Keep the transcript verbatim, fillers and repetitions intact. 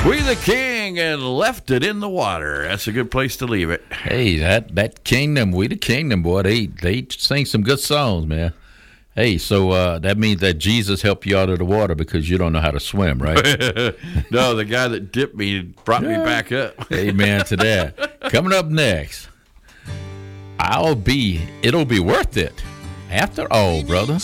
We the King and left it in the water. That's a good place to leave it. Hey, that, that kingdom, we the kingdom, boy, they, they sing some good songs, man. Hey, so uh, that means that Jesus helped you out of the water because you don't know how to swim, right? No, the guy that dipped me brought yeah. me back up. Amen to that. Coming up next, I'll be, it'll be worth it. After all, brother.